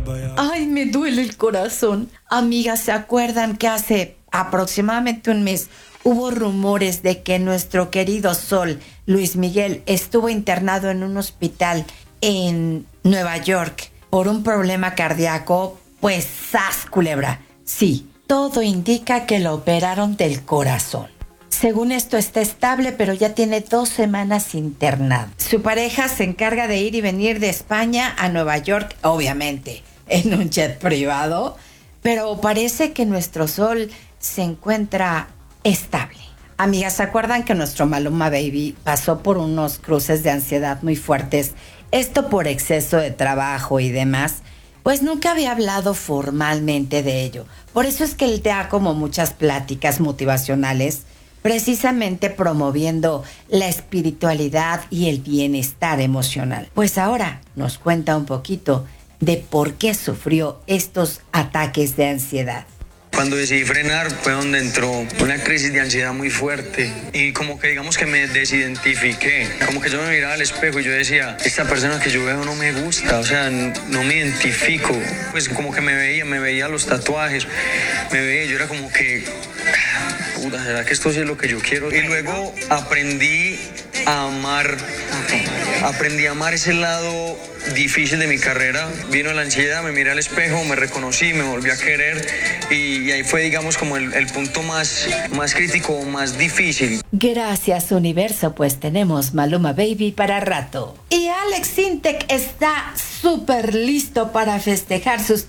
Ay, me duele el corazón. Amigas, ¿se acuerdan que hace aproximadamente un mes hubo rumores de que nuestro querido Sol, Luis Miguel, estuvo internado en un hospital en Nueva York por un problema cardíaco? Pues, ¡zas, culebra! Sí, todo indica que lo operaron del corazón. Según esto está estable, pero ya tiene 2 semanas internado. Su pareja se encarga de ir y venir de España a Nueva York, obviamente, en un jet privado, pero parece que nuestro Sol se encuentra estable. Amigas, ¿se acuerdan que nuestro Maluma Baby pasó por unos cruces de ansiedad muy fuertes? Esto por exceso de trabajo y demás. Pues nunca había hablado formalmente de ello. Por eso es que él da como muchas pláticas motivacionales, precisamente promoviendo la espiritualidad y el bienestar emocional. Pues ahora nos cuenta un poquito de por qué sufrió estos ataques de ansiedad. Cuando decidí frenar fue donde entró una crisis de ansiedad muy fuerte y como que digamos que me desidentifiqué, como que yo me miraba al espejo y yo decía, esta persona que yo veo no me gusta, o sea, no me identifico, pues como que me veía los tatuajes, yo era como que, puta, ¿será que esto sí es lo que yo quiero? Y luego aprendí a amar ese lado difícil de mi carrera. Vino la ansiedad, me miré al espejo, me reconocí, me volví a querer y ahí fue, digamos, como el punto más crítico, más difícil. Gracias, universo, pues tenemos Maluma Baby para rato. Y Alex Sintek está súper listo para festejar sus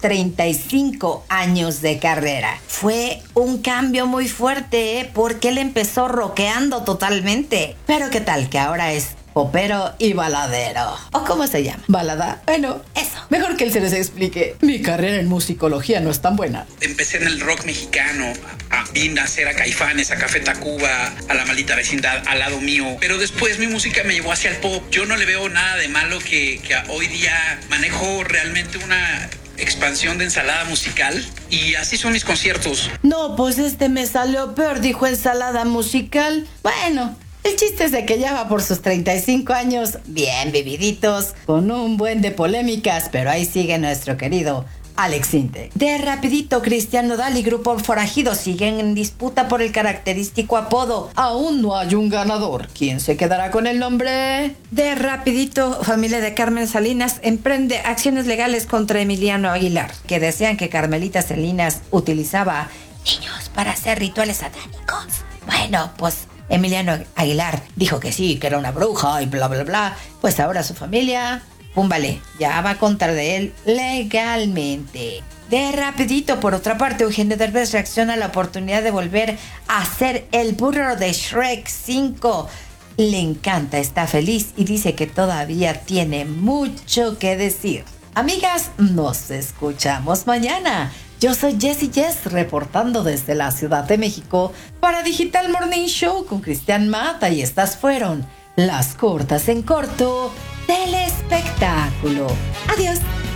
35 años de carrera. Fue un cambio muy fuerte, porque él empezó rockeando totalmente. Pero ¿qué tal que ahora es popero y baladero? ¿O cómo se llama? ¿Balada? Bueno, eso. Mejor que él se les explique. Mi carrera en musicología no es tan buena. Empecé en el rock mexicano, vi nacer a Caifanes, a Café Tacuba, a La Maldita Vecindad, al lado mío. Pero después mi música me llevó hacia el pop. Yo no le veo nada de malo que hoy día manejo realmente una expansión de ensalada musical y así son mis conciertos. No, pues me salió peor, dijo ensalada musical. Bueno, el chiste es de que ya va por sus 35 años bien vividitos, con un buen de polémicas, pero ahí sigue nuestro querido Alex Sintek. De rapidito, Cristian Nodal y Grupo Forajido siguen en disputa por el característico apodo. Aún no hay un ganador. ¿Quién se quedará con el nombre? De rapidito, familia de Carmen Salinas emprende acciones legales contra Emiliano Aguilar, que decían que Carmelita Salinas utilizaba niños para hacer rituales satánicos. Bueno, pues Emiliano Aguilar dijo que sí, que era una bruja y bla, bla, bla. Pues ahora su familia, púmbale, ya va contra de él legalmente. De rapidito, por otra parte, Eugenio Derbez reacciona a la oportunidad de volver a ser el burro de Shrek 5. Le encanta, está feliz y dice que todavía tiene mucho que decir. Amigas, nos escuchamos mañana. Yo soy Jessie Jess, reportando desde la Ciudad de México para Digital Morning Show con Cristian Mata, y estas fueron las cortas en corto del espectáculo. Adiós.